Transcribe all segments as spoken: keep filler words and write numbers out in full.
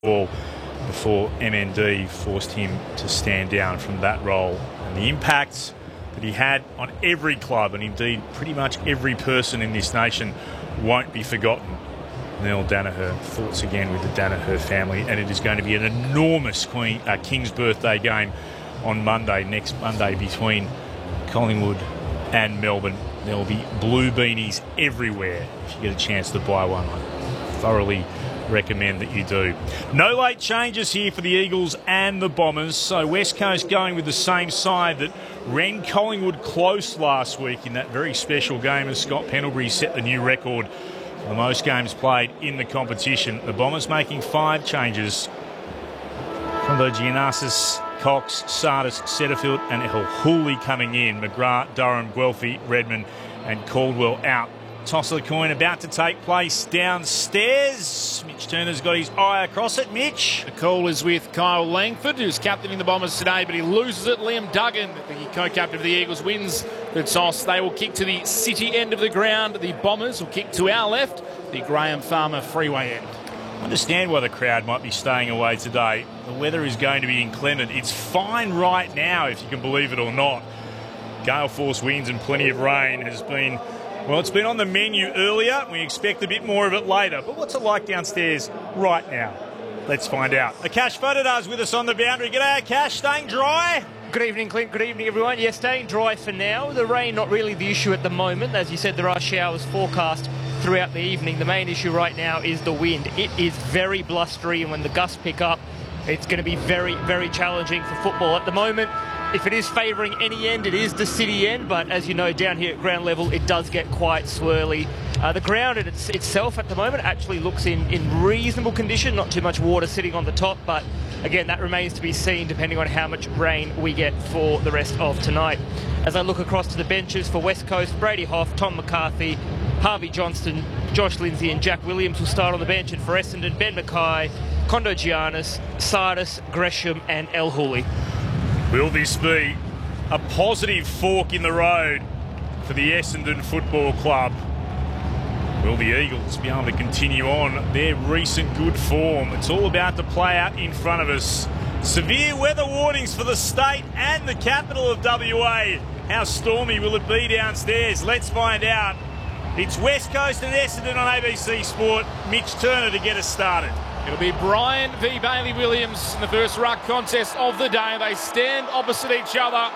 ball before M N D forced him to stand down from that role. And the impact that he had on every club, and indeed pretty much every person in this nation, won't be forgotten. Neil Daniher, thoughts again with the Daniher family, and it is going to be an enormous Queen, uh, King's birthday game on Monday, next Monday, between Collingwood and Melbourne. There will be blue beanies everywhere. If you get a chance to buy one, I thoroughly recommend that you do. No late changes here for the Eagles and the Bombers, so West Coast going with the same side that ran Collingwood close last week in that very special game as Scott Pendlebury set the new record for the most games played in the competition. The Bombers making five changes. Kondogiannis, Cox, Sardis, Setterfield and El Hooley coming in. McGrath, Durham, Guelphy, Redmond and Caldwell out. Toss of the coin about to take place downstairs. Mitch Turner's got his eye across it. Mitch. The call is with Kyle Langford, who's captaining the Bombers today, but he loses it. Liam Duggan, the co-captain of the Eagles, wins the toss. They will kick to the city end of the ground. The Bombers will kick to our left, the Graham Farmer freeway end. I understand why the crowd might be staying away today. The weather is going to be inclement. It's fine right now, if you can believe it or not. Gale force winds and plenty of rain has been... Well, it's been on the menu earlier. We expect a bit more of it later. But what's it like downstairs right now? Let's find out. Akash Fotodar with us on the boundary. G'day, Akash. Staying dry? Good evening, Clint. Good evening, everyone. Yeah, staying dry for now. The rain not really the issue at the moment. As you said, there are showers forecast throughout the evening. The main issue right now is the wind. It is very blustery, and when the gusts pick up, it's going to be very, very challenging for football. At the moment, if it is favouring any end, it is the city end, but as you know, down here at ground level, it does get quite swirly. Uh, the ground it, itself at the moment actually looks in, in reasonable condition, not too much water sitting on the top, but again, that remains to be seen depending on how much rain we get for the rest of tonight. As I look across to the benches for West Coast, Brady Hoff, Tom McCarthy, Harvey Johnston, Josh Lindsay and Jack Williams will start on the bench, and for Essendon, Ben Mackay, Kondogiannis, Sardis, Gresham and El Hooley. Will this be a positive fork in the road for the Essendon Football Club? Will the Eagles be able to continue on their recent good form? It's all about to play out in front of us. Severe weather warnings for the state and the capital of W A. How stormy will it be downstairs? Let's find out. It's West Coast and Essendon on A B C Sport. Mitch Turner to get us started. It'll be Brian v Bailey Williams in the first ruck contest of the day. They stand opposite each other.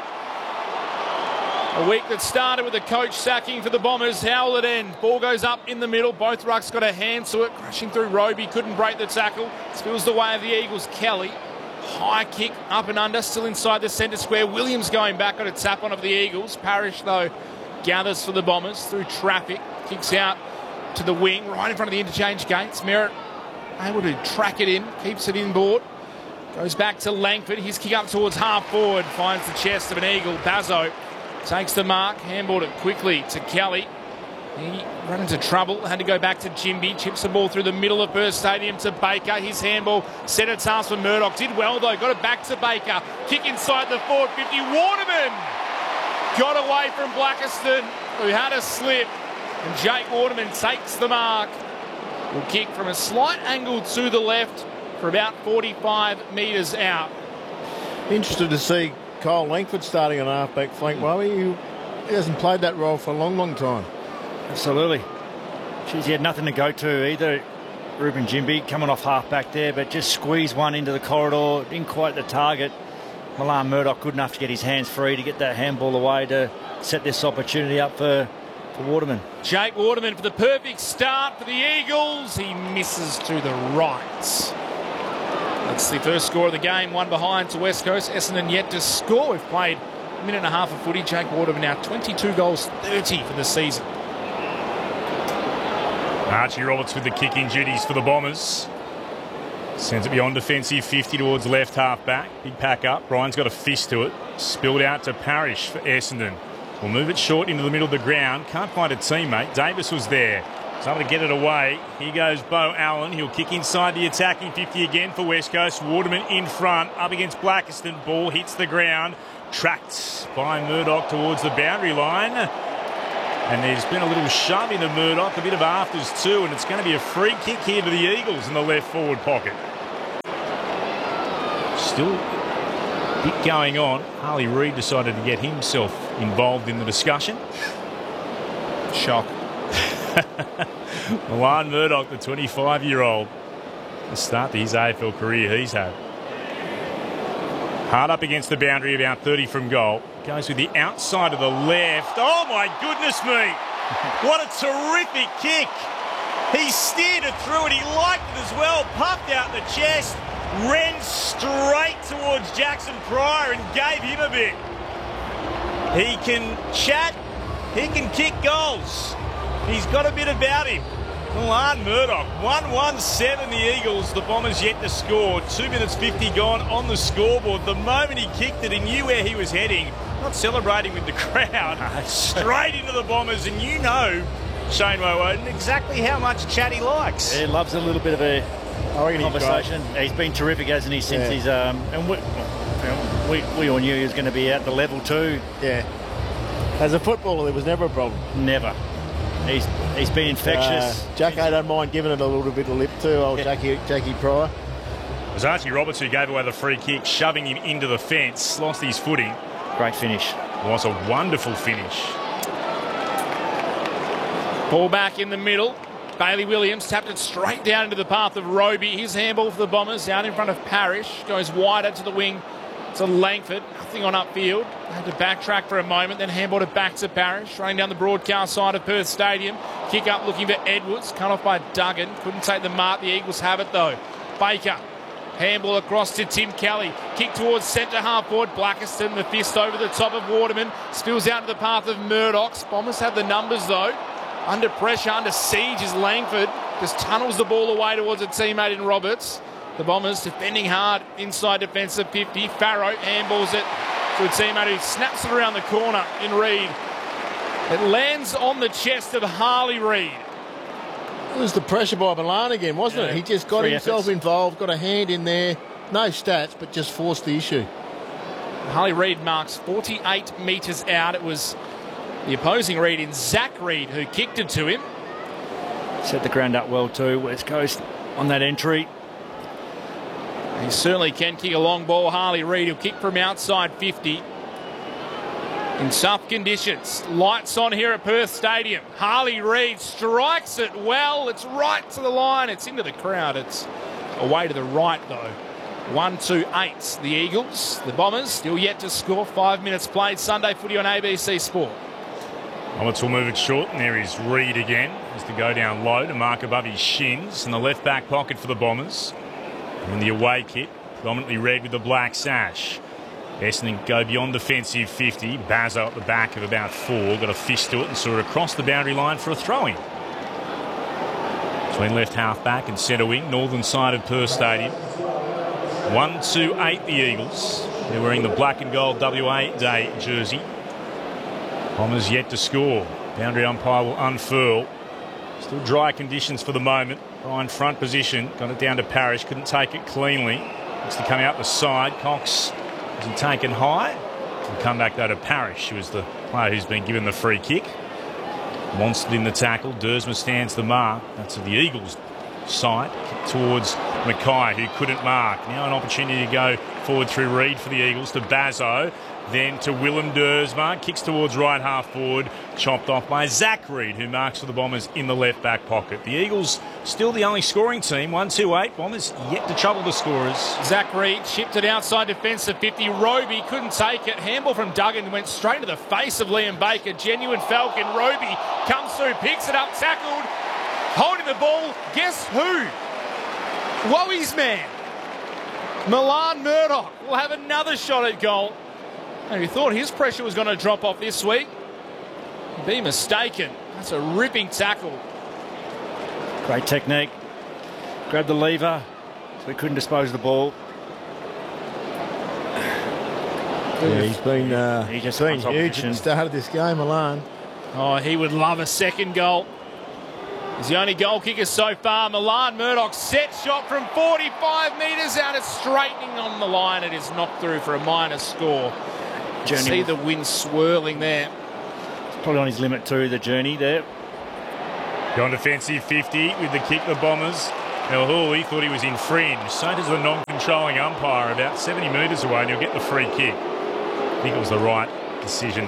A week that started with a coach sacking for the Bombers. How will it end? Ball goes up in the middle. Both rucks got a hand to it. Crashing through Roby. Couldn't break the tackle. Spills the way of the Eagles. Kelly. High kick up and under. Still inside the centre square. Williams going back on a tap on of the Eagles. Parrish, though, gathers for the Bombers through traffic. Kicks out to the wing. Right in front of the interchange gates. Merritt able to track it in, keeps it inboard. Goes back to Langford. His kick up towards half forward. Finds the chest of an Eagle. Bazzo takes the mark. Handballed it quickly to Kelly. He ran into trouble. Had to go back to Jimby. Chips the ball through the middle of Burst Stadium to Baker. His handball set a task for Murdoch. Did well though. Got it back to Baker. Kick inside the forward fifty. Waterman got away from Blackiston, who had a slip. And Jake Waterman takes the mark. Will kick from a slight angle to the left for about forty-five metres out. Interested to see Kyle Langford starting on half-back flank. Well, he, he hasn't played that role for a long, long time. Absolutely. Geez, he had nothing to go to either. Ruben Jimby coming off half-back there, but just squeezed one into the corridor. Didn't quite the target. Milan Murdoch good enough to get his hands free to get that handball away to set this opportunity up for For Waterman. Jake Waterman for the perfect start for the Eagles. He misses to the right. That's the first score of the game. One behind to West Coast. Essendon yet to score. We've played a minute and a half of footy. Jake Waterman now twenty-two goals, thirty for the season. Archie Roberts with the kicking duties for the Bombers. Sends it beyond defensive fifty towards left half back. Big pack up. Brian's got a fist to it. Spilled out to Parrish for Essendon. We'll move it short into the middle of the ground. Can't find a teammate. Davis was there. He's able to get it away. Here goes Bo Allen. He'll kick inside the attacking fifty again for West Coast. Waterman in front. Up against Blackiston. Ball hits the ground. Tracked by Murdoch towards the boundary line. And there's been a little shove into Murdoch. A bit of afters too. And it's going to be a free kick here to the Eagles in the left forward pocket. Still a bit going on. Harley Reid decided to get himself involved in the discussion. Shock. Milan Murdoch, the twenty-five-year-old, the start to his A F L career he's had. Hard up against the boundary, about thirty from goal. Goes with the outside of the left. Oh, my goodness me. What a terrific kick. He steered it through and he liked it as well. Puffed out the chest. Ran straight towards Jackson Pryor and gave him a bit. He can chat. He can kick goals. He's got a bit about him. Milan Murdoch, one one seven the Eagles. The Bombers yet to score. two minutes fifty gone on the scoreboard. The moment he kicked it, he knew where he was heading. Not celebrating with the crowd. Straight into the Bombers. And you know, Shane Woewodin, exactly how much chat he likes. He loves a little bit of a I reckon he's conversation. He's been terrific, hasn't he, since Yeah. he's... Um, and we, you know, we, we all knew he was going to be at the level two. Yeah. As a footballer, there was never a problem. Never. He's he's been infectious. Uh, Jackie, I don't mind giving it a little bit of lip too, old Yeah. Jackie, Jackie Pryor. It was Archie Roberts who gave away the free kick, shoving him into the fence, lost his footing. Great finish. It was a wonderful finish. Ball back in the middle. Bailey Williams tapped it straight down into the path of Roby. His handball for the Bombers out in front of Parrish. Goes wider to the wing to Langford. Nothing on upfield. Had to backtrack for a moment, then handballed it back to Parrish. Running down the broadcast side of Perth Stadium. Kick up looking for Edwards. Cut off by Duggan. Couldn't take the mark. The Eagles have it though. Baker. Handball across to Tim Kelly. Kick towards centre half forward. Blackiston, the fist over the top of Waterman. Spills out to the path of Murdoch's. Bombers have the numbers though. Under pressure, under siege is Langford. Just tunnels the ball away towards a teammate in Roberts. The Bombers defending hard inside defensive fifty. Farrow handballs it to a teammate who snaps it around the corner in Reid. It lands on the chest of Harley Reid. It was the pressure by Milan again, wasn't Yeah. it? He just got Three himself efforts. involved, got a hand in there. No stats, but just forced the issue. Harley Reid marks forty-eight metres out. It was the opposing Reid in Zach Reid who kicked it to him. Set the ground up well too. West Coast on that entry. He certainly can kick a long ball. Harley Reid will kick from outside fifty. In tough conditions. Lights on here at Perth Stadium. Harley Reid strikes it well. It's right to the line. It's into the crowd. It's away to the right though. one two eight. The Eagles. The Bombers still yet to score. Five minutes played. Sunday footy on A B C Sport. Roberts will move it short, and there is Reid again. Has to go down low to mark above his shins in the left back pocket for the Bombers. And in the away kit, predominantly red with the black sash. Essendon go beyond defensive fifty. Bazzo at the back of about four. Got a fist to it and saw it across the boundary line for a throw-in. Between left half back and centre wing, northern side of Perth Stadium. one two eight the Eagles. They're wearing the black and gold W A Day jersey. Bombers yet to score. Boundary umpire will unfurl. Still dry conditions for the moment. Ryan front position. Got it down to Parrish. Couldn't take it cleanly. Looks to come out the side. Cox has he taken high. And come back though to Parrish, who is the player who's been given the free kick. Monstered in the tackle. Dersma stands the mark. That's of the Eagles side. Kick towards Mackay, who couldn't mark. Now an opportunity to go forward through Reid for the Eagles to Bazzo. Then to Willem Dersma. Kicks towards right half forward. Chopped off by Zach Reid, who marks for the Bombers in the left back pocket. The Eagles still the only scoring team. one two eight. Bombers yet to trouble the scorers. Zach Reid chipped it outside defensive fifty. Roby couldn't take it. Handball from Duggan went straight to the face of Liam Baker. Genuine Falcon. Roby comes through, picks it up, tackled. Holding the ball. Guess who? Woe's man. Milan Murdoch will have another shot at goal. And we thought his pressure was going to drop off this week. Be mistaken. That's a ripping tackle. Great technique. Grabbed the lever, so he couldn't dispose of the ball. Yeah, he's been, uh, He just been wants huge at opposition. the start of this game, Milan. Oh, he would love a second goal. He's the only goal kicker so far. Milan Murdoch set shot from forty-five metres out. It's straightening on the line. It is knocked through for a minor score. Journey See was- the wind swirling there. Probably on his limit too, the journey there. Gone defensive fifty with the kick, the Bombers. Now, Hall, he thought he was infringed. So does the non-controlling umpire about seventy metres away, and he'll get the free kick. I think it was the right decision.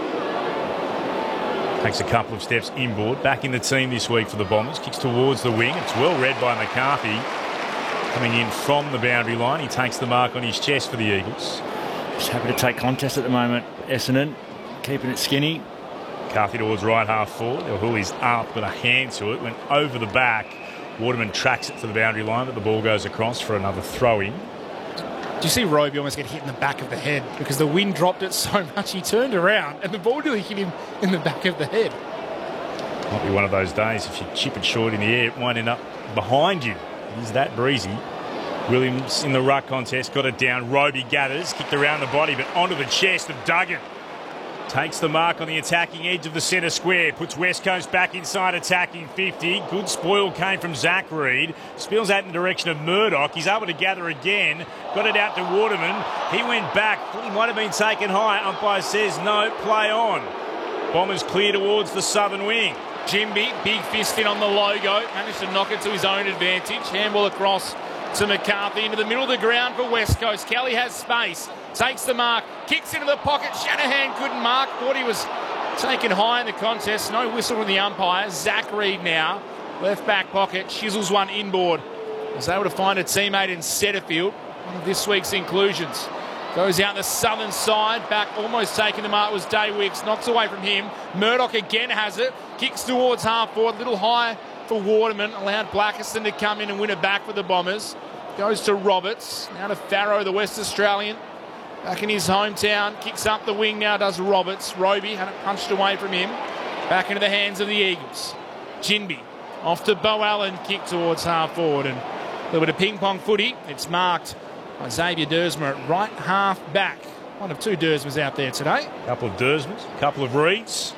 Takes a couple of steps inboard. Back in the team this week for the Bombers. Kicks towards the wing. It's well read by McCarthy. Coming in from the boundary line. He takes the mark on his chest for the Eagles. Just happy to take contest at the moment. Essendon keeping it skinny. McCarthy towards right half forward. El Hooli's up, got a hand to it. Went over the back. Waterman tracks it to the boundary line, but the ball goes across for another throw-in. Do you see Roby almost get hit in the back of the head because the wind dropped it so much he turned around and the ball nearly hit him in the back of the head? Might be one of those days. If you chip it short in the air, it might end up behind you. It is that breezy. Williams in the ruck contest, got it down. Roby gathers, kicked around the body, but onto the chest of Duggan. Takes the mark on the attacking edge of the centre square. Puts West Coast back inside attacking fifty. Good spoil came from Zach Reid. Spills out in the direction of Murdoch. He's able to gather again. Got it out to Waterman. He went back. Thought he might have been taken high. Umpire says no, play on. Bombers clear towards the southern wing. Jimby, big fist in on the logo. Managed to knock it to his own advantage. Handball across to McCarthy into the middle of the ground for West Coast. Kelly has space. Takes the mark, kicks into the pocket. Shanahan couldn't mark. Thought he was taken high in the contest. No whistle from the umpire. Zach Reid now, left back pocket, chisels one inboard. Was able to find a teammate in Setterfield. One of this week's inclusions. Goes out the southern side, back almost taking the mark was Day Wicks. Knocks away from him. Murdoch again has it. Kicks towards half forward, a little high for Waterman. Allowed Blackiston to come in and win it back for the Bombers. Goes to Roberts. Now to Farrow, the West Australian. Back in his hometown, kicks up the wing now, does Roberts. Roby had it punched away from him. Back into the hands of the Eagles. Jinby off to Bo Allen, kick towards half forward. And a little bit of ping pong footy. It's marked by Xavier Dersmer at right half back. One of two Dersmers out there today. A couple of Dersmers, a couple of Reeds.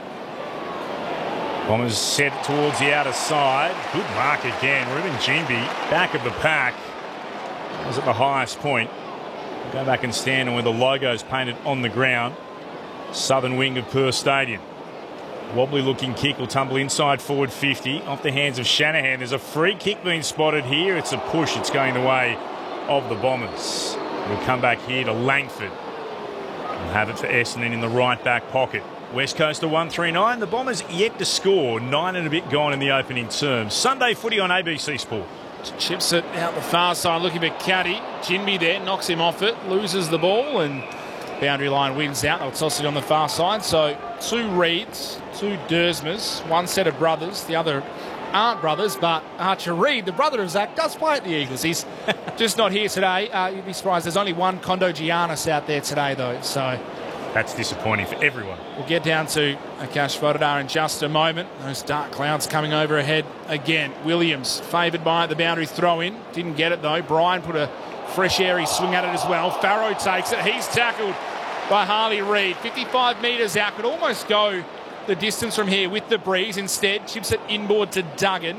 Bombers set towards the outer side. Good mark again. Ruben Jinby, back of the pack. Was at the highest point. Go back and stand on where the logo's painted on the ground. Southern wing of Perth Stadium. Wobbly looking kick will tumble inside forward fifty. Off the hands of Shanahan. There's a free kick being spotted here. It's a push. It's going the way of the Bombers. We'll come back here to Langford. We'll have it for Essendon in the right back pocket. West Coast to one three nine. The Bombers yet to score. Nine and a bit gone in the opening term. Sunday footy on A B C Sport. Chips it out the far side, looking for Caddy. Jinby there, knocks him off it, loses the ball, and boundary line wins out. They'll toss it on the far side. So two Reeds, two Dersmers, one set of brothers. The other aren't brothers, but Archer Reid, the brother of Zach, does play at the Eagles. He's just not here today. Uh, you'd be surprised. There's only one Kondo Giannis out there today, though. So that's disappointing for everyone. We'll get down to Akash Vodadar in just a moment. Those dark clouds coming over ahead again. Williams favoured by the boundary throw-in. Didn't get it, though. Bryan put a fresh airy swing at it as well. Farrow takes it. He's tackled by Harley Reid. fifty-five metres out. Could almost go the distance from here with the breeze. Instead, chips it inboard to Duggan.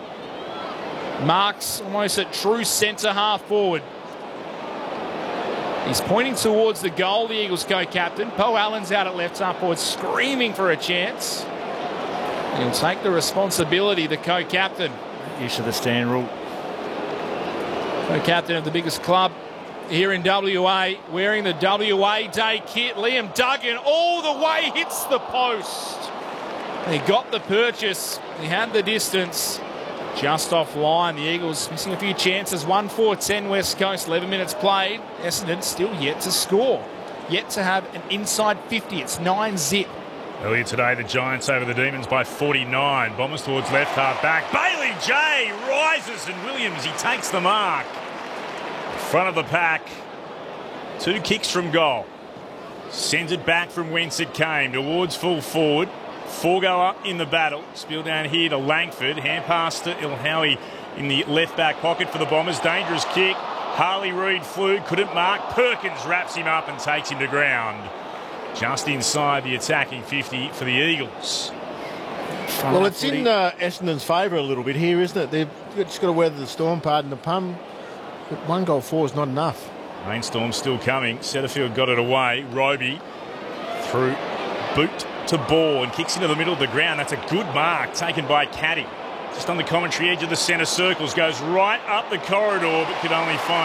Marks almost at true centre half forward. He's pointing towards the goal, the Eagles co-captain. Bo Allen's out at left half forward, screaming for a chance. He'll take the responsibility, the co-captain. Use of the stand rule. Co-captain of the biggest club here in W A, wearing the W A Day kit. Liam Duggan all the way hits the post. He got the purchase. He had the distance. Just offline, the Eagles missing a few chances. one four ten West Coast, eleven minutes played. Essendon still yet to score. Yet to have an inside fifty. It's nine zip. Earlier today, the Giants over the Demons by forty-nine. Bombers towards left half back. Bailey J rises and Williams, he takes the mark. Front of the pack. Two kicks from goal. Sends it back from whence it came towards full forward. Four go up in the battle. Spill down here to Langford. Hand pass to Ilhowie in the left back pocket for the Bombers. Dangerous kick. Harley Reid flew, couldn't mark. Perkins wraps him up and takes him to ground. Just inside the attacking fifty for the Eagles. Well, it's in uh, Essendon's favour a little bit here, isn't it? They've just got to weather the storm, pardon the pun. But one goal four is not enough. Rainstorm still coming. Setterfield got it away. Roby through boot to ball and kicks into the middle of the ground. That's a good mark taken by Caddy. just on the commentary edge of the centre circles, goes right up the corridor, but could only find